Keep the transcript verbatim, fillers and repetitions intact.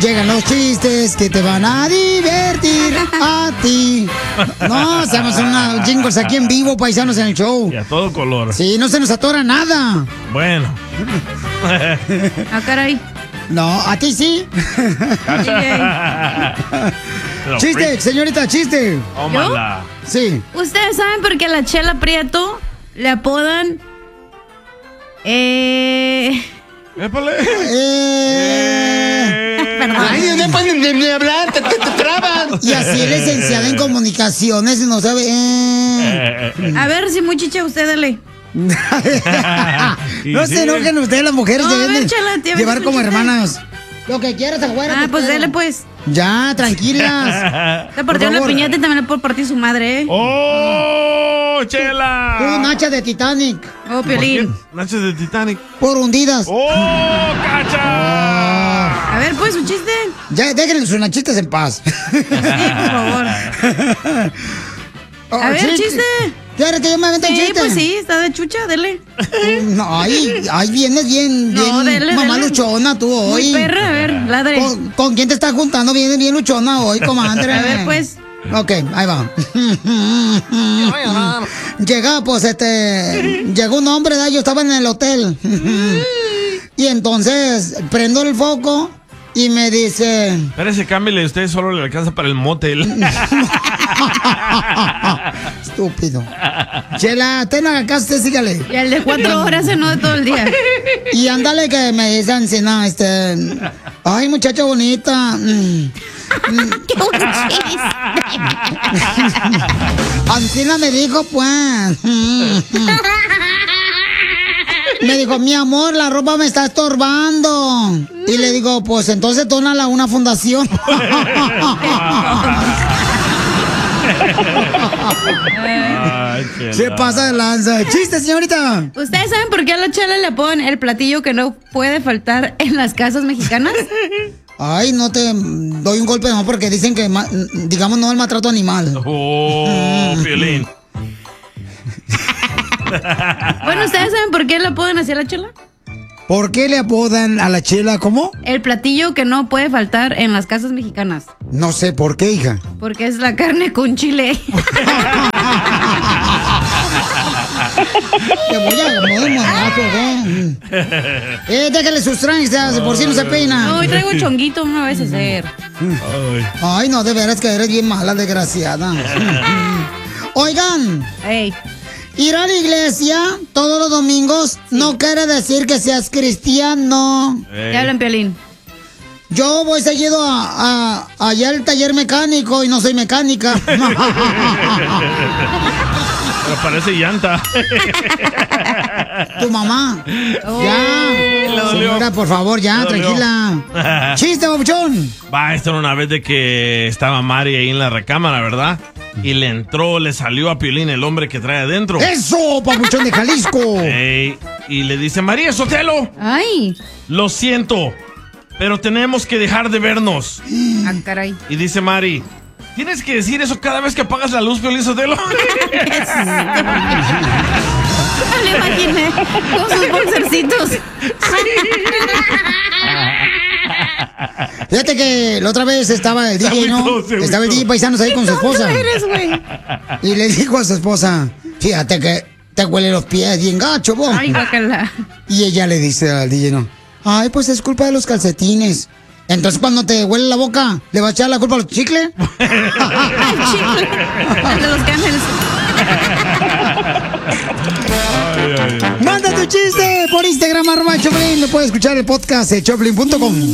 Llegan los chistes que te van a divertir a ti. No, estamos en una jingles aquí en vivo, paisanos, en el show. Y a todo color. Sí, no se nos atora nada. Bueno. Ah, caray. No, a ti sí. Chiste, señorita, chiste. Tómala. Sí. ¿Ustedes saben por qué a la Chela Prieto le apodan... Eh... ¡Épale! Eh... Perdón. Ay, no pueden ni, ni hablar, te, te, te traban. Y así es licenciada en comunicaciones, no sabe. Eh. A ver, si muy chicha, usted dale. No se enojen ustedes, las mujeres, No, a deben ver, de Chela, te llevar avientas como un chiste. hermanas. Lo que quieras, afuera. Ah, pues dale, pues. Ya, tranquilas. Le partió la favor. piñata y también le puedo partir su madre, ¿eh? ¡Oh, Chela! Un hacha de Titanic. Oh, Piolín. Nachos de Titanic. Por hundidas. ¡Oh, cacha! A ver, pues, un chiste. Ya, déjenle sus nachitas en paz. Sí, por favor. Oh, A ver, chiste. ¿Quieres que yo me avente un Sí, chiste? pues sí, está de chucha, dele. No, ahí, ahí vienes bien, No, bien dele, mamá dele. luchona tú hoy. Muy perra, a ver, ladre. ¿Con, con quién te estás juntando? Vienes bien luchona hoy, comadre. A ver, pues. Ok, ahí va. Llega, pues, este... Llegó un hombre, ¿verdad? Yo estaba en el hotel. Y entonces, prendo el foco y me dice... Espérese, cámbiale, usted solo le alcanza para el motel. Estúpido. Chela, ten acá, usted sígale. Y el de cuatro horas, no de todo el día. Y ándale que me dicen, si no, este... Ay, muchacha bonita. Mm. ¡Qué buen chiste! Ancina me dijo, pues. Me dijo, mi amor, la ropa me está estorbando. Y le digo, pues entonces dónala a una fundación. Ay, Chela. Se pasa de lanza. Chiste, señorita. ¿Ustedes saben por qué a la Chela le apodan el platillo que no puede faltar en las casas mexicanas? Ay, no te doy un golpe, no, porque dicen que, ma- digamos, no al maltrato animal. ¡Oh, Piolín! Bueno, ¿ustedes saben por qué le apodan así a la Chela? ¿Por qué le apodan a la Chela cómo? El platillo que no puede faltar en las casas mexicanas. No sé por qué, hija. Porque es la carne con chile. Te voy a mover modazo, ¿eh? Eh, déjale sus tranzas, por si no se peina. No, hoy traigo chonguito, no me vas a hacer. Ay. Ay, no, de veras que eres bien mala, desgraciada. Oigan, Ey, ir a la iglesia todos los domingos no quiere decir que seas cristiano. Ey. te hablan, Piolín. Yo voy seguido a, a- allá al taller mecánico y no soy mecánica. Pero parece llanta. Tu mamá. Oh. Ya. Le dolió. Señora, por favor, ya, Le dolió. tranquila. Chiste, babuchón. Va, esto era una vez de que estaba Mari ahí en la recámara, ¿verdad? Y le entró, le salió a Piolín el hombre que trae adentro. Eso, papuchón de Jalisco. Ey, y le dice, María Sotelo, Ay, lo siento, pero tenemos que dejar de vernos. ah, caray. Y dice Mari, ¿tienes que decir eso cada vez que apagas la luz, Piolín Sotelo? No le imaginé con sus boxercitos. Fíjate que la otra vez estaba el D J, Se ¿no? agüitó, se Estaba el D J agüitó. Paisanos ahí con su esposa. eres, güey? Y le dijo a su esposa, fíjate que te huele los pies bien gacho, vos. Ay, guacala. Y ella le dice al D J, ¿no? Ay, pues es culpa de los calcetines. Entonces cuando te huele la boca, ¿le va a echar la culpa a los chicles? Ay, chicle. El de los camels. Ay, ay, ay. Manda tu chiste por Instagram, arroba Choplin. Lo puedes escuchar el podcast de choplin punto com.